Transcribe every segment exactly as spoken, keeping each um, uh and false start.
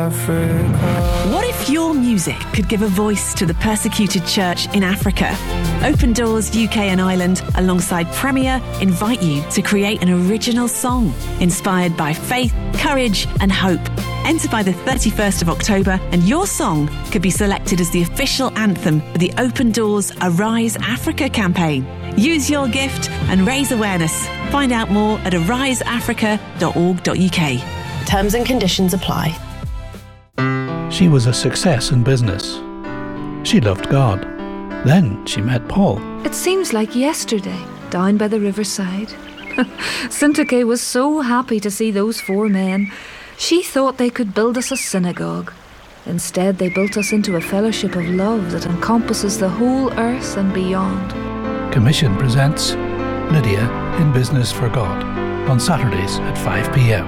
Africa. What if your music could give a voice to the persecuted church in Africa? Open Doors U K and Ireland, alongside Premier, invite you to create an original song inspired by faith, courage and hope. Enter by the thirty-first of October and your song could be selected as the official anthem for the Open Doors Arise Africa campaign. Use your gift and raise awareness. Find out more at arise africa dot org dot U K. Terms and conditions apply. She was a success in business. She loved God. Then she met Paul. It seems like yesterday, down by the riverside. Syntyche was so happy to see those four men. She thought they could build us a synagogue. Instead, they built us into a fellowship of love that encompasses the whole earth and beyond. Commission presents Lydia in Business for God on Saturdays at five p.m.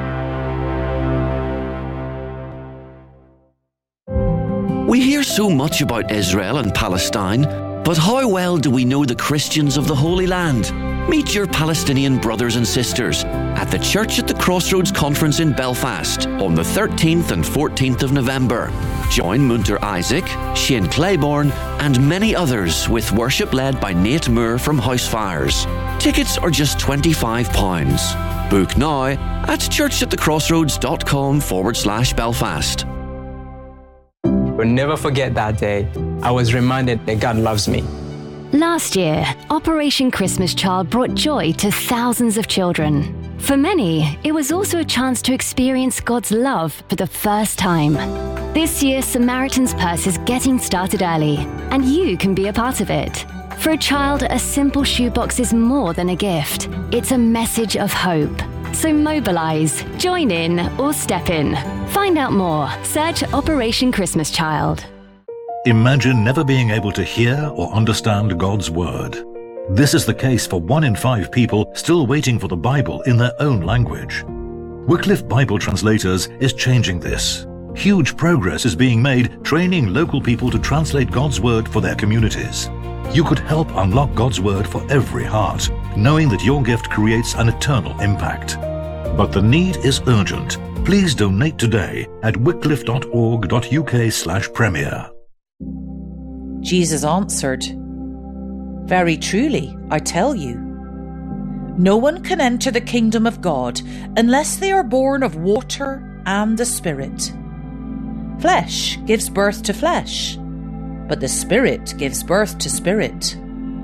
We hear so much about Israel and Palestine, but how well do we know the Christians of the Holy Land? Meet your Palestinian brothers and sisters at the Church at the Crossroads Conference in Belfast on the thirteenth and fourteenth of November. Join Munter Isaac, Shane Claiborne and many others with worship led by Nate Moore from Housefires. Tickets are just twenty-five pounds. Book now at churchatthecrossroads.com forward slash Belfast. I'll never forget that day. I was reminded that God loves me. Last year, Operation Christmas Child brought joy to thousands of children. For many, it was also a chance to experience God's love for the first time. This year, Samaritan's Purse is getting started early, and you can be a part of it. For a child, a simple shoebox is more than a gift. It's a message of hope. So mobilise, join in, or step in. Find out more. Search Operation Christmas Child. Imagine never being able to hear or understand God's Word. This is the case for one in five people still waiting for the Bible in their own language. Wycliffe Bible Translators is changing this. Huge progress is being made training local people to translate God's Word for their communities. You could help unlock God's Word for every heart, knowing that your gift creates an eternal impact. But the need is urgent. Please donate today at wycliffe dot org dot U K slash premier. Jesus answered, "Very truly, I tell you, no one can enter the kingdom of God unless they are born of water and the Spirit. Flesh gives birth to flesh, but the Spirit gives birth to spirit."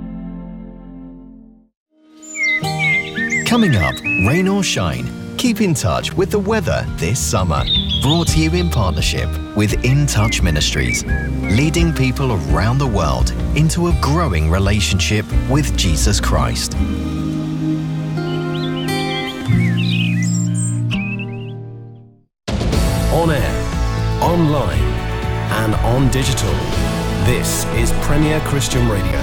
Coming up, rain or shine, keep in touch with the weather this summer. Brought to you in partnership with In Touch Ministries, leading people around the world into a growing relationship with Jesus Christ. On air, online, and on digital. This is Premier Christian Radio.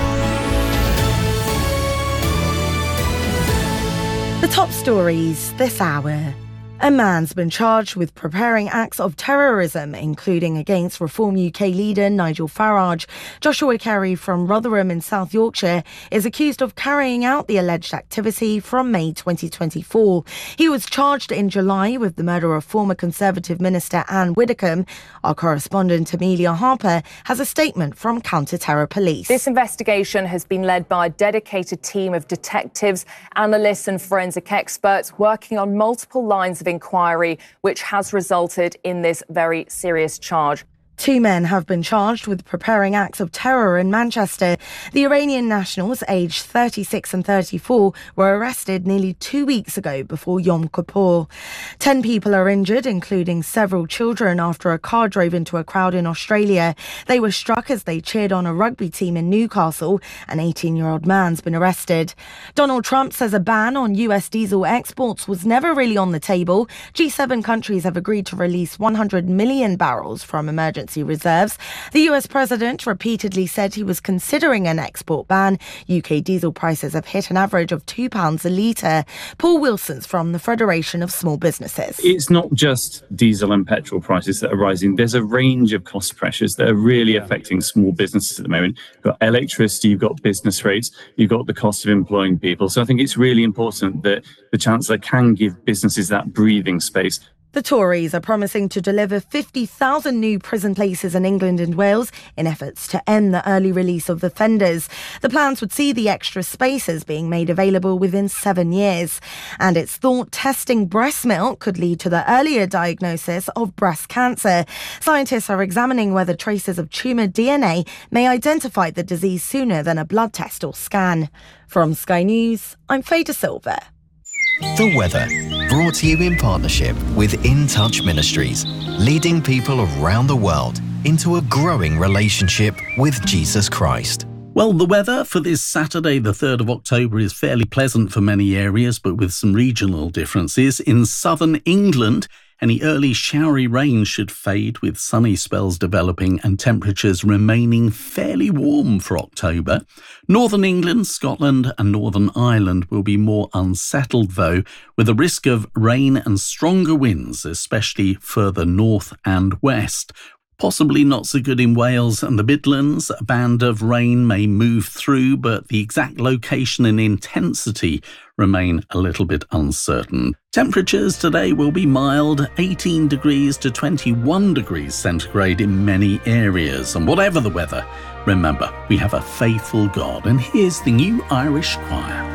The top stories this hour. A man's been charged with preparing acts of terrorism, including against Reform U K leader Nigel Farage. Joshua Carey from Rotherham in South Yorkshire is accused of carrying out the alleged activity from May twenty twenty-four. He was charged in July with the murder of former Conservative Minister Anne Widdecombe. Our correspondent Amelia Harper has a statement from Counter-Terror Police. This investigation has been led by a dedicated team of detectives, analysts and forensic experts working on multiple lines of inquiry, which has resulted in this very serious charge. Two men have been charged with preparing acts of terror in Manchester. The Iranian nationals, aged thirty-six and thirty-four, were arrested nearly two weeks ago before Yom Kippur. Ten people are injured, including several children, after a car drove into a crowd in Australia. They were struck as they cheered on a rugby team in Newcastle. An eighteen-year-old man's been arrested. Donald Trump says a ban on U S diesel exports was never really on the table. G seven countries have agreed to release one hundred million barrels from emergency reserves. The U S president repeatedly said he was considering an export ban. U K diesel prices have hit an average of two pounds a litre. Paul Wilson's from the Federation of Small Businesses. It's not just diesel and petrol prices that are rising. There's a range of cost pressures that are really affecting small businesses at the moment. You've got electricity, you've got business rates, you've got the cost of employing people. So I think it's really important that the Chancellor can give businesses that breathing space. The Tories are promising to deliver fifty thousand new prison places in England and Wales in efforts to end the early release of offenders. The plans would see the extra spaces being made available within seven years. And it's thought testing breast milk could lead to the earlier diagnosis of breast cancer. Scientists are examining whether traces of tumour D N A may identify the disease sooner than a blood test or scan. From Sky News, I'm Faye De Silva. The weather, brought to you in partnership with In Touch Ministries, leading people around the world into a growing relationship with Jesus Christ. Well, the weather for this Saturday, the third of October, is fairly pleasant for many areas, but with some regional differences. In southern England, any early showery rain should fade, with sunny spells developing and temperatures remaining fairly warm for October. Northern England, Scotland and Northern Ireland will be more unsettled, though, with a risk of rain and stronger winds, especially further north and west. Possibly not so good in Wales and the Midlands. A band of rain may move through, but the exact location and intensity remain a little bit uncertain. Temperatures today will be mild, eighteen degrees to twenty-one degrees centigrade in many areas. And whatever the weather, remember, we have a faithful God. And here's the New Irish Choir.